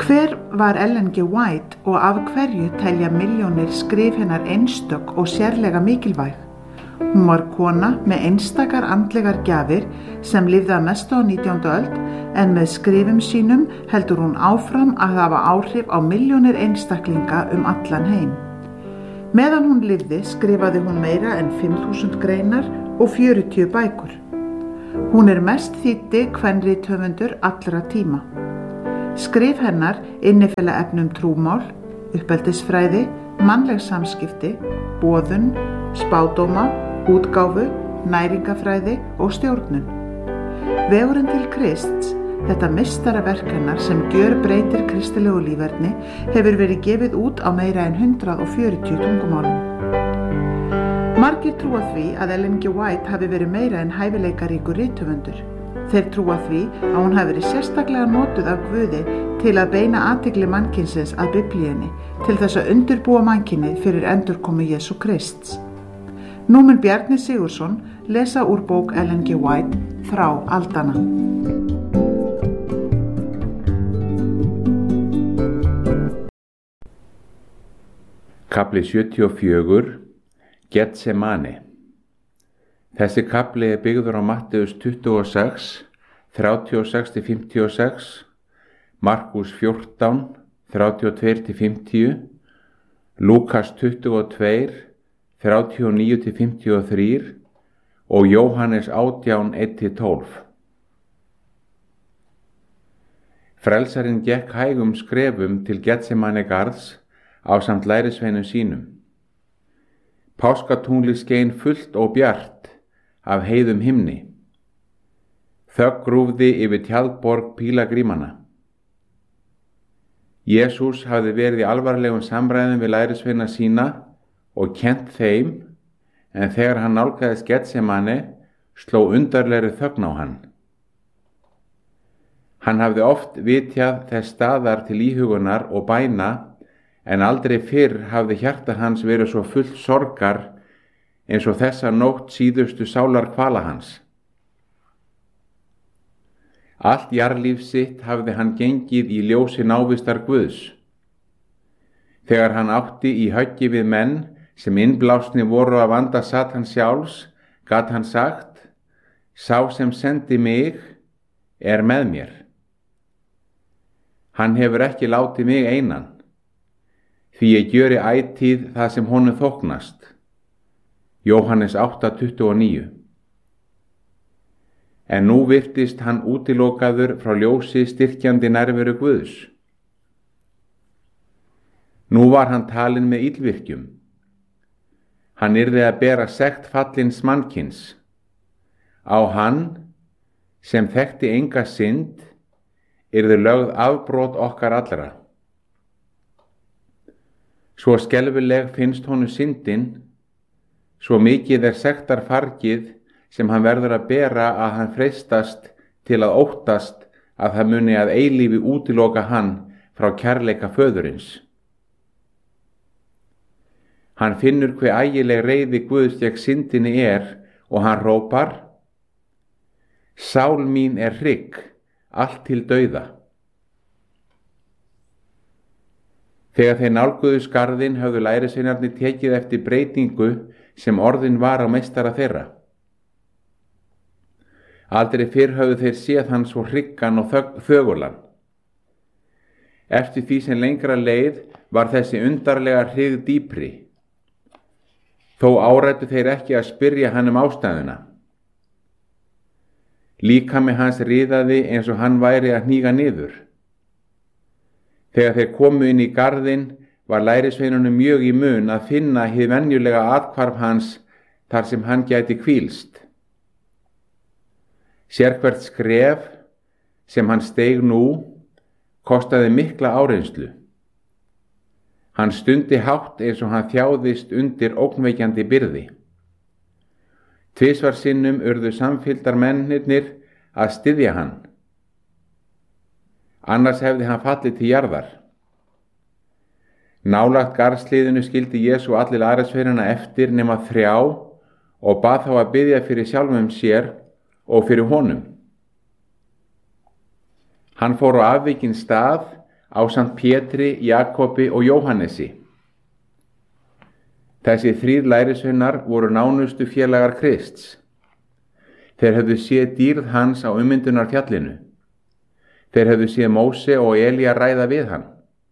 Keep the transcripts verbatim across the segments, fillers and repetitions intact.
Hver var Ellen G. White og af hverju telja milljónir skrif hennar einstök og sérlega mikilvæg? Hún var kona með einstakar andlegar gjafir sem lifði að mestu á nítjándu öld en með skrifum sínum heldur hún áfram að hafa áhrif á milljónir einstaklinga um allan heim. Meðan hún lifði skrifaði hún meira en fimm þúsund greinar og fjörutíu bækur. Hún er mest þýddi kvenrithöfundur allra tíma. Skrif hennar innifela efnum trúmál, uppeldisfræði, mannleg samskipti, boðun, spádóma, útgáfu, næringafræði og stjórnun. Vegurinn til Krists, þetta meistaraverk hennar sem gjörbreytir kristilegu líferni, hefur verið gefið út á meira en hundrað og fjörutíu tungumálum. Margir trúa því að Ellen G. White hafi verið meira en hæfileikaríkur rithöfundur. Þeir trúa því að hún hafi verið sérstaklega notuð af Guði til að beina athygli mannkynsins að Biblíunni til þess að undirbúa mannkynið fyrir endurkomu Jesú Krists. Nú mun Bjarni Sigurðsson lesa úr bók Ellen G. White Þrá aldanna. Kafli sjötíu og fjögur, Getsemane. Þessi kafli er byggður á Matteus tuttugu og sex, þrjátíu og sex til fimmtíu og sex, Markús fjórtán, þrjátíu og tvö til fimmtíu, Lúkas tuttugu og tvö, þrjátíu og níu til fimmtíu og þrjú og Jóhannes átján, eitt til tólf. Frelsarinn gekk hægum skrefum til Getsemane garðs ásamt lærisveinum sínum. Páskatunglið skein fullt og bjart af heiðum himni. Þögn grúfði yfir tjaldborg pílagrímanna. Jesús hafði verið í alvarlegum samræðum við lærisveina sína og kennt þeim, en þegar hann nálgaðist Getsemane sló undarlegri þögn á hann. Hann hafði oft vitjað þess staðar til íhugunar og bæna, en aldrei fyrr hafði hjarta hans verið svo fullt sorgar eins og þessa nótt síðustu sálar kvala hans. Allt jarðlíf sitt hafði hann gengið í ljósi návistar Guðs. Þegar hann átti í höggi við menn sem innblásni voru af anda Satans sjálfs, gat hann sagt: Sá sem sendi mig er með mér. Hann hefur ekki látið mig einan, því ég gjöri ætíð það sem honum þóknast. Jóhannes átta, tuttugu og níu. En nú virtist hann útilokaður frá ljósi styrkjandi nærveru Guðs. Nú var hann talinn með illvirkjum. Hann yrði að bera sekt fallins mannkyns. Á hann, sem þekkti enga synd, yrði lögð afbrot okkar allra. Svo skelfileg finnst honum syndin, svo mikið er sektar fargið sem hann verður að bera að hann freistast til að óttast að það muni að eilífi útiloka hann frá kærleika föðurins. Hann finnur hve ægileg reiði Guðs gegn syndinni er og hann hrópar: Sál mín er hrygg, allt til dauða. Þegar þeir nálguðust garðinn höfðu lærisveinarnir tekið eftir breytingu sem orðin var á meistara þeirra. Aldrei fyrr höfðu þeir séð hann svo hryggan og þögulan. Eftir því sem lengra leið var þessi undarlega hrygg dýpri. Þó árættu þeir ekki að spyrja hann um ástæðuna. Líkami hans riðaði eins og hann væri að hníga niður. Þegar þeir komu inn í garðinn var lærisveinunum mjög í mun að finna hið venjulega athvarf hans þar sem hann gæti hvílst. Sérhvert skref sem hann steig nú kostaði mikla áreynslu. Hann stundi hátt eins og hann þjáðist undir ógnveikjandi byrði. Tvisvar sinnum urðu samfylgdar mennirnir að styðja hann. Annars hefði hann fallið til jarðar. Nálægt garðsliðinu skildi Jesú allir lærisveinana eftir nema þrjá og bað þá að biðja fyrir sjálfum sér og fyrir honum. Hann fór á afvikinn stað ásamt Pétri, Jakobi og Jóhannesi. Þessi þrír lærisveinar voru nánustu félagar Krists. Þeir höfðu séð dýrð hans á ummyndunarfjallinu. Þeir höfðu séð Móse og Elía ræða við hann.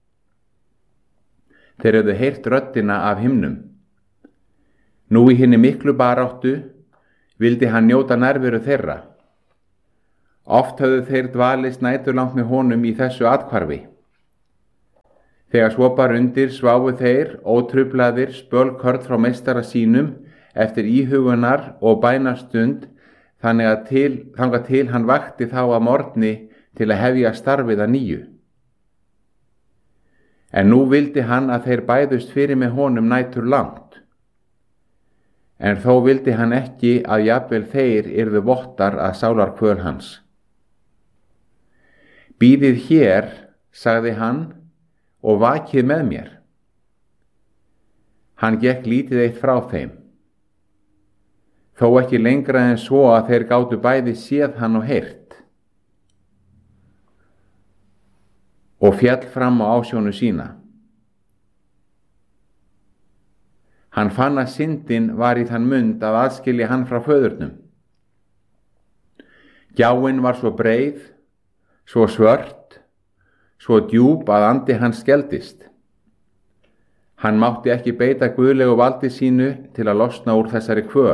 Þeir höfðu heyrt röddina af himnum. Nú í hinni miklu baráttu vildi hann njóta nærveru þeirra. Oft höfðu þeir dvalist næturlangt með honum í þessu athvarfi. Þegar svo bar undir sváfu þeir ótruflaðir spölkörð frá meistara sínum eftir íhugunar og bænastund þannig að til, þangað til hann vakti þá að morgni til að hefja starfið að nýju. En nú vildi hann að þeir bæðust fyrir með honum nætur langt. En þó vildi hann ekki að jafnvel þeir yrðu vottar að sálarkvöl hans. Bíðið hér, sagði hann, og vakið með mér. Hann gekk lítið eitt frá þeim. Þó ekki lengra en svo að þeir gátu bæði séð hann og heyrt. Og féll fram á ásjónu sína. Hann fann að syndin var í þann mund að aðskilja hann frá föðurnum. Gjáin var svo breið, svo svört, svo djúp að andi hans skeldist. Hann mátti ekki beita guðlegu valdi sínu til að losna úr þessari kvöl.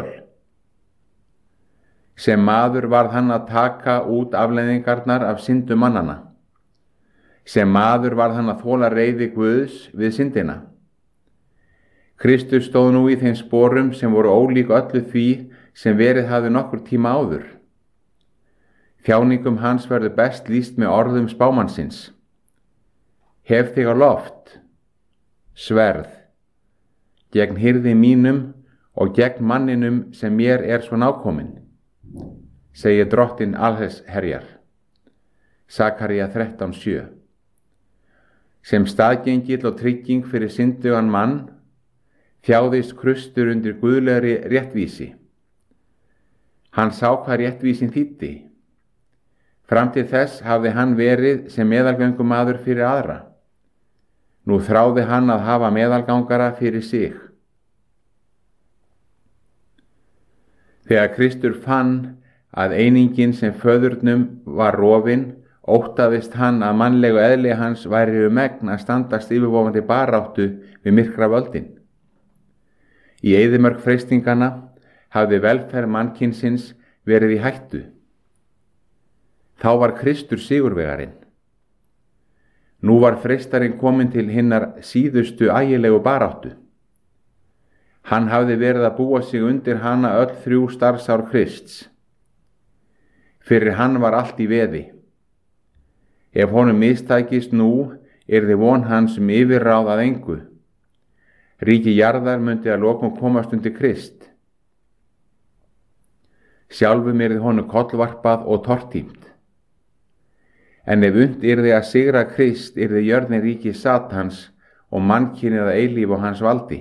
Sem maður varð hann að taka út afleiðingarnar af syndu mannana. Sem maður varð hann að þola reiði Guðs við syndina. Kristur stóð nú í þeim sporum sem voru ólík öllu því sem verið hafði nokkur tíma áður. Þjáningum hans verður best lýst með orðum spámannsins. Hef þig á loft, sverð, gegn hirði mínum og gegn manninum sem mér er svo nákominn, segir drottinn allsherjar. Sakaría þrettán sjö. Sem staðgengill og trygging fyrir syndugan mann, þjáðist Kristur undir guðlegri réttvísi. Hann sá hvað réttvísin þýddi. Fram til þess hafði hann verið sem meðalgöngumaður fyrir aðra. Nú þráði hann að hafa meðalgangara fyrir sig. Þegar Kristur fann að einingin sem föðurnum var rofin, óttaðist hann að mannlegu eðli hans væri um megn að standast yfirvofandi baráttu við myrkra völdin. Í eyðimörk freistingana hafði velferð mannkynsins verið í hættu. Þá var Kristur sigurvegarinn. Nú var freistarinn kominn til hinnar síðustu ægilegu baráttu. Hann hafði verið að búa sig undir hana öll þrjú starfsár Krists. Fyrir hann var allt í veði. Ef honum mistækist nú, yrði von hans um yfirráð að engu. Ríki jarðar myndi að lokum komast undir Krist. Sjálfum yrði honum kollvarpað og tortímt. En ef und yrði að sigra Krist, yrði jörðin ríki Satans og mannkynið að eilífu á hans valdi.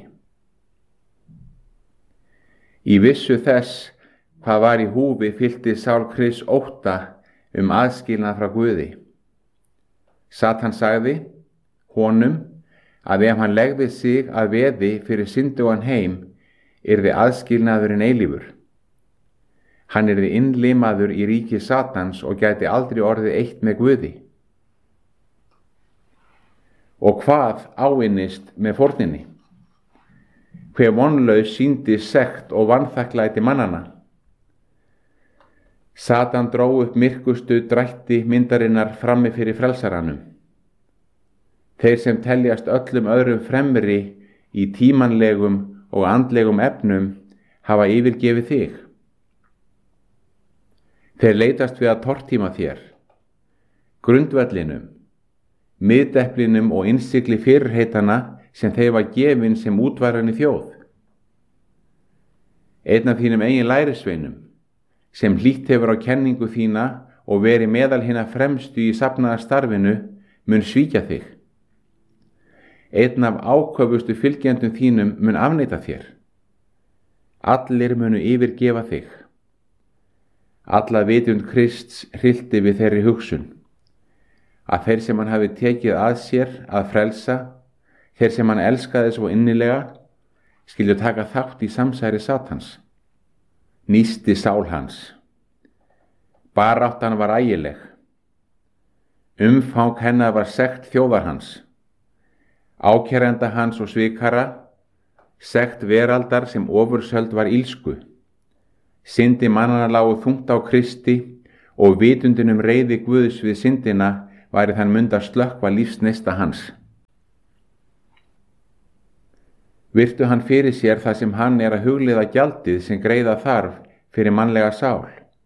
Í vissu þess hvað var í húfi fyllti sál Krists ótta um aðskilnað frá Guði. Satan sagði honum að ef hann legði sig að veði fyrir syndugan heim, yrði aðskilnaðurinn eilífur. Hann yrði innlimaður í ríki Satans og gæti aldrei orðið eitt með Guði. Og hvað áinnist með fórninni? Hve vonlaus sýndi sekt og vanþakklæti mannana. Satan dró upp myrkustu drætti myndarinnar frammi fyrir frelsaranum. Þeir sem teljast öllum öðrum fremri í tímanlegum og andlegum efnum hafa yfirgefið þig. Þeir leitast við að tortíma þér, grundvellinum, miðdeplinum og innsigli fyrirheitana sem þeir var gefin sem útvaran í þjóð. Einn af þínum eigin lærisveinum, sem hlýtt hefur á kenningu þína og verið meðal hinna fremstu í safnaða starfinu, mun svíkja þig. Einn af áköfustu fylgjendum þínum mun afneita þér. Allir munu yfirgefa þig. Alla vitund Krists hryllti við þeirri hugsun. að þeir sem hann hafi tekið að sér að frelsa, þeir sem hann elskaði svo innilega, skyldu taka þátt í samsæri Satans. Nísti sál hans. Baráttan var ægileg. Umfang hennar var sekt þjóðar hans, ákærenda hans og svikara, sekt veraldar sem ofursöld var ílsku. Syndi mannanna lágu þungt á Kristi og vitundin um reiði Guðs við syndina væri þann mund að slökkva lífsneista hans. Virtu hann fyrir sér það sem hann er að hugleiða gjaldið sem greiða þarf fyrir mannlega sál.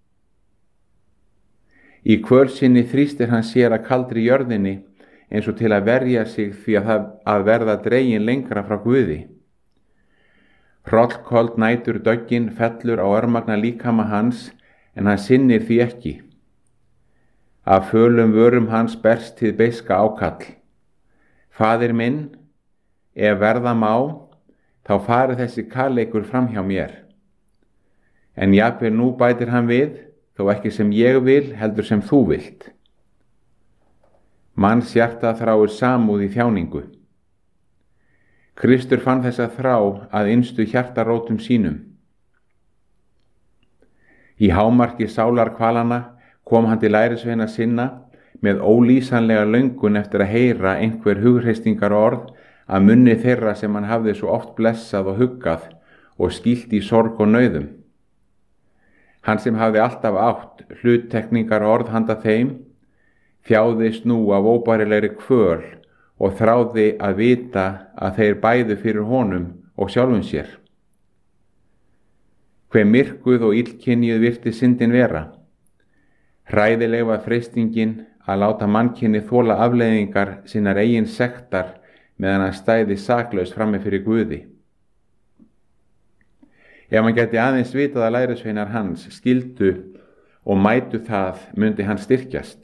Í kvöl sinni þrýstir hann sér að kaldri jörðinni eins og til að verja sig því að, það, að verða dregin lengra frá Guði. Hrollkold nætur döggin fellur á örmagna líkama hans en hann sinnir því ekki. Af fölum vörum hans berst hið beiska ákall. Faðir minn, ef verða má, þá fari þessi kalleikur fram hjá mér. En jafnvel nú bætir hann við, þó ekki sem ég vil, heldur sem þú vilt. Manns hjarta þráir samúð í þjáningu. Kristur fann þessa þrá að innstu hjartarótum sínum. Í hámarki sálarkvalana kom hann til lærisveina sinna með ólýsanlega löngun eftir að heyra einhver hugreistingar orð að munni þeirra sem hann hafði svo oft blessað og huggað og skýlt í sorg og nauðum. Hann sem hafði alltaf átt hluttekningar orð handa þeim, þjáðist nú af óbærilegri kvöl og þráði að vita að þeir bæðu fyrir honum og sjálfum sér. Hve myrkuð og illkynjuð virti syndin vera. Hræðileg var freistingin að láta mannkynið þola afleiðingar sinnar eigin sektar meðan hann stæði saklaus frammi fyrir Guði. Ef hann gæti aðeins vitað að lærisveinar hans skildu og mætu það, mundi hann styrkjast.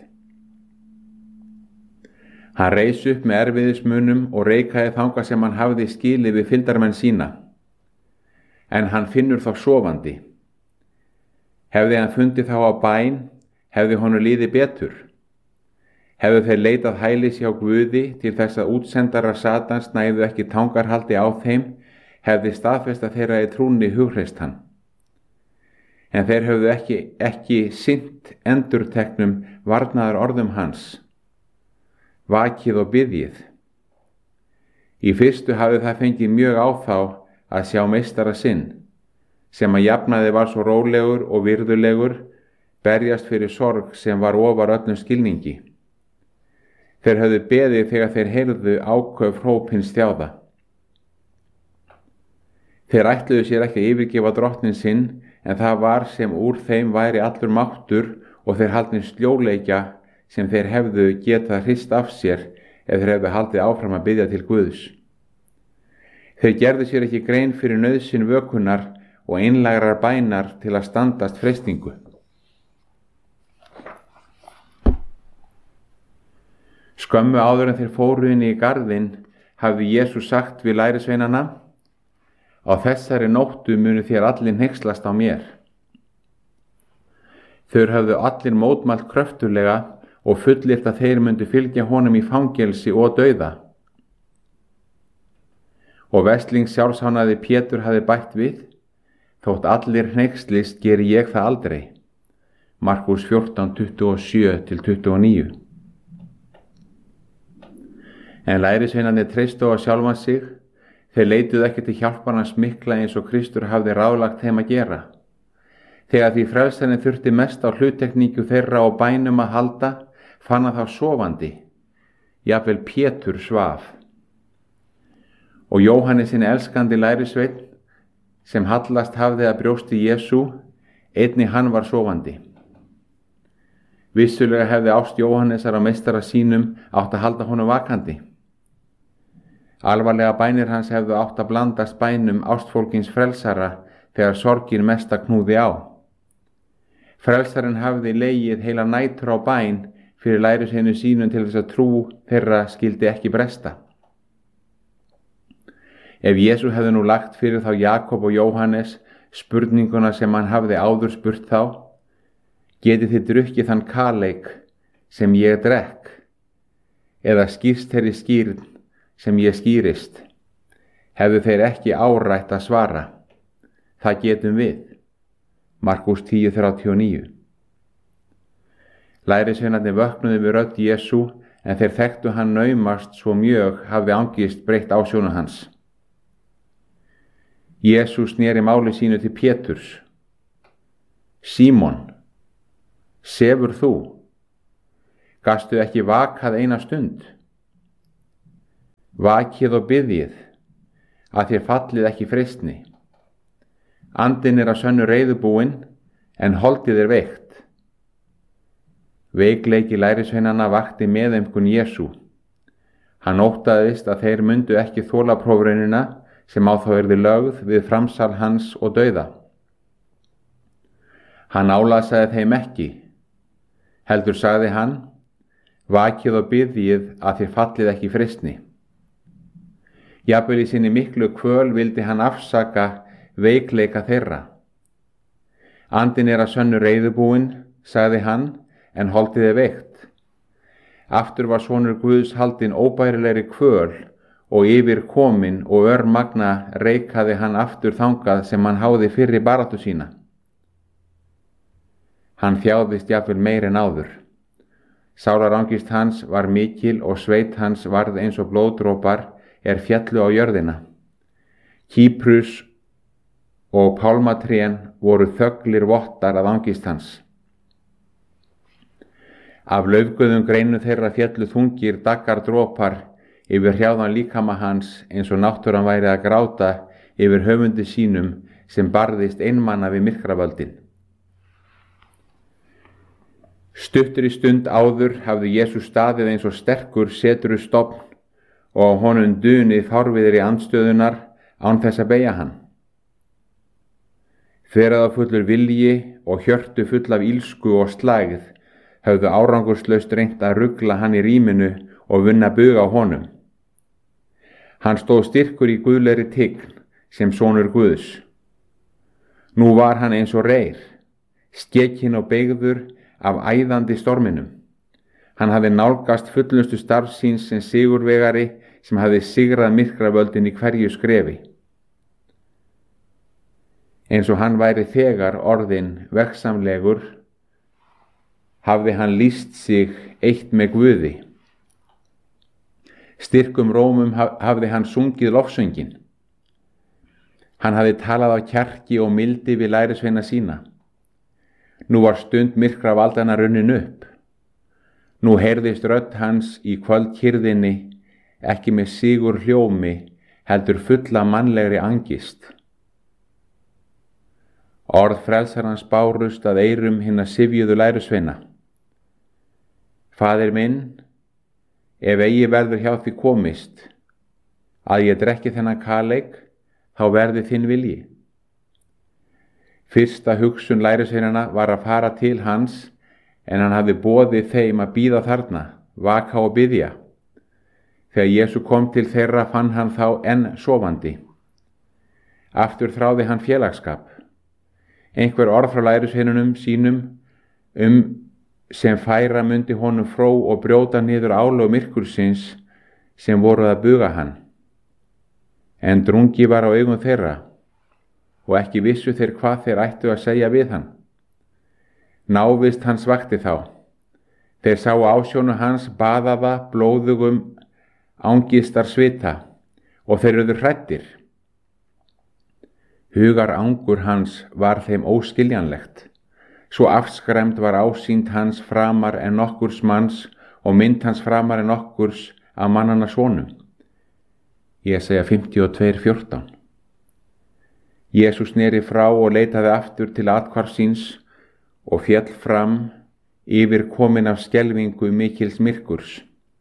Hann reis upp með erfiðismunum og reikaði þangað sem hann hafði skilið við fylgdarmenn sína. En hann finnur þá sofandi. Hefði hann fundið þá á bæn, hefði honum líði betur. Hefðu þeir leitað hælis hjá Guði til þess að útsendara Satans næðu ekki tangarhaldi á þeim, hefði staðfesta þeirra í trúnni hugreist hann. En þeir höfðu ekki, ekki sinnt endurteknum varnaðar orðum hans. Vakið og biðjið. Í fyrstu hafði það fengið mjög á þá að sjá meistara sinn, sem að jafnaði var svo rólegur og virðulegur, berjast fyrir sorg sem var ofar öllum skilningi. Þeir höfðu beðið þegar þeir heyrðu áköf hróp hins þjáða. Þeir ætluðu sér ekki að yfirgefa drottnin sinn, en það var sem úr þeim væri allur máttur og þeir haldnir sljóleikja sem þeir hefðu getað hrist af sér ef þeir hefðu haldið áfram að biðja til Guðs. Þeir gerðu sér ekki grein fyrir nauðsyn vökunar og einlægrar bænar til að standast freistingu. Skömmu áður en þeir fóru inn í garðinn hafði Jesús sagt við lærisveinana: Á þessari nóttu munu þér allir hneykslast á mér. Þeir höfðu allir mótmælt kröftulega og fullyrt að þeir myndu fylgja honum í fangelsi og dauða. Og veslings sjálfshánaði Pétur hafði bætt við: Þótt allir hneykslist geri ég það aldrei. Markús fjórtán, tuttugu og sjö til tuttugu og níu. En lærisveinarnir treystu á sjálfan sig. Þeir leituðu ekki til hjálpar hans mikla eins og Kristur hafði ráðlagt þeim að gera. Þegar því frelsarinn þurfti mest á hluttekningu þeirra og bænum að halda, fann hann þá sofandi. Jafnvel Pétur svaf. Og Jóhannes hinn elskandi lærisveinn, sem hallast hafði að brjósti Jesú, einnig hann var sofandi. Vissulega hefði ást Jóhannesar á meistara sínum átt að halda honum vakandi. Alvarlega bænir hans hefðu átt að blandast bænum ástfólkins frelsara þegar sorgin mesta knúði á. Frelsarinn hafði legið heila nætur á bæn fyrir lærisveinu sínum til þess að trú þeirra skildi ekki bresta. Ef Jesú hefði nú lagt fyrir þá Jakob og Jóhannes spurninguna sem hann hafði áður spurt þá: Getið þið drukkið þann kaleik sem ég drekk? eða skýrst þeirri skýrn sem ég skýrist, hefðu þeir ekki árætt að svara. Það getum við. Markús tíu þrjátíu og níu. Lærisveinarnir vöknuðu við rödd Jesú, en þeir þekktu hann naumast svo mjög hafði angist breytt ásjónu hans. Jesú sneri máli sínu til Péturs. Símon, sefur þú? Gastu ekki vakað eina stund? Vakið og biðjið, að þér fallið ekki freistni. Andinn er að sönnu reiðubúinn, en holdið er veikt. Veikleiki lærisveinanna vakti meðaumkun Jesú. Hann óttaðist að þeir mundu ekki þola prófraunina sem á þá yrði lögð við framsal hans og dauða. Hann álasaði þeim ekki, heldur sagði hann, vakið og biðjið að þér fallið ekki freistni. Jafnvel í sinni miklu kvöl vildi hann afsaka veikleika þeirra. Andinn er að sönnu reiðubúinn, sagði hann, en holdið er veikt. Aftur var sonur Guðs haldinn óbærilegri kvöl og yfir kominn og örmagna reikaði hann aftur þangað sem hann háði fyrri baráttu sína. Hann þjáðist jafnvel meir en áður. Sálarangist hans var mikil og sveit hans varð eins og blóðdrópar er fjallu á jörðina. Kýprus og pálmatrén voru þöglir vottar af angist hans. Af laufguðum greinu þeirra fjallu þungir daggar drópar yfir hrjáðan líkama hans eins og náttúran væri að gráta yfir höfundi sínum sem barðist einmanna við myrkravöldin. Stuttur í stund áður hafði Jesús staðið eins og sterkur setrur stofn og á honum dunið fárviðri andstöðunar án þess að beygja hann. Þveraða fullur vilji og hjörtu full af ílsku og slægð höfðu árangurslaust reynt að rugla hann í rýminu og vunna bug á honum. Hann stóð styrkur í guðlegri tign sem sonur Guðs. Nú var hann eins og reyr, skekinn og beygður af æðandi storminum. Hann hafði nálgast fullnustu starf síns sem sigurvegari sem hafði sigrað myrkravöldin í hverju skrefi. Eins og hann væri þegar orðinn vegsamlegur, hafði hann lýst sig eitt með Guði. Styrkum rómum hafði hann sungið lofsöngin. Hann hafði talað á kjarki og mildi við lærisveina sína. Nú var stund myrkra valdanna runnin upp. Nú heyrðist rödd hans í kvöldkyrðinni, ekki með sigur hljómi, heldur fulla mannlegri angist. Orð frelsarans bárust að eyrum hinna syfjuðu lærisveina. Faðir minn, ef eigi verður hjá því komist, að ég drekki þennan kaleik, þá verði þinn vilji. Fyrsta hugsun lærisveinanna var að fara til hans, en hann hafði boðið þeim að bíða þarna, vaka og biðja. Þegar Jesú kom til þeirra fann hann þá enn sofandi. Aftur þráði hann félagsskap. Einhver orð frá lærisveinunum sínum um sem færa mundi honum fró og brjóta niður álög myrkursins sem voru að buga hann. En drungi var á augum þeirra og ekki vissu þeir hvað þeir ættu að segja við hann. Návist hans vakti þá. Þeir sáu ásjónu hans baðaða blóðugum angistar svita og þeir urðu hræddir. Hugar angur hans var þeim óskiljanlegt. Svo afskræmd var ásýnd hans framar en nokkurs manns og mynd hans framar en nokkurs af mannanna sonum. Jesaja fimmtíu og tvö fjórtán. Jesús sneri frá og leitaði aftur til athvarfs síns og féll fram yfir komin af skelfingu mikils myrkurs.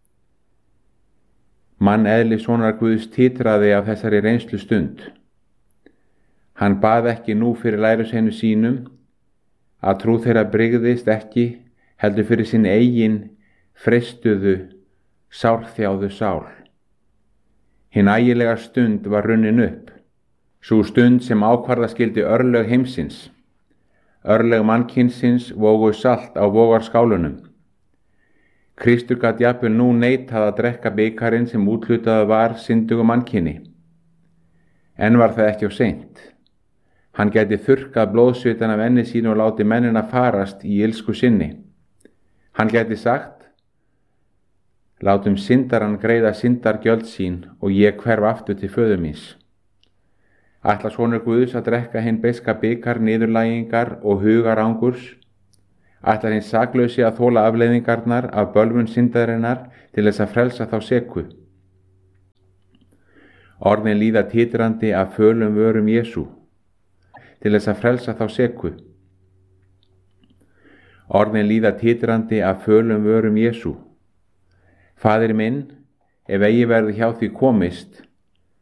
Mann eðli sonar Guðs titraði af þessari reynslu stund. Hann bað ekki nú fyrir lærisveinu sínum að trú þeirra brygðist ekki, heldur fyrir sinn eigin freistuðu, sárþjáðu sál. Hin ægilega stund var runnin upp, sú stund sem ákvarða skildi örlög heimsins. Örlög mannkynsins vógu salt á vogarskálunum. Kristur gat jafnvel nú neitað að drekka bikarinn sem úthlutaður var syndugum mannkyni. En var það ekki of seint. Hann gæti þurrkað blóðsvitan af enni sínu og láti mennina farast í ilsku sinni. Hann gæti sagt: látum syndarann greiða syndargjöld sín og ég hverf aftur til föður míns. Ætlar sonur Guðs að drekka hinn beiska bikar niðurlægingar og hugarangurs? Ætlar hinn saklausi að þola afleiðingarnar af bölvun syndarinnar til þess að frelsa þá seku? Orðin líða titrandi af fölum vörum Jesú til þess að frelsa þá seku. Orðin líða titrandi af fölum vörum Jesú. Faðir minn, ef eigi verði hjá því komist,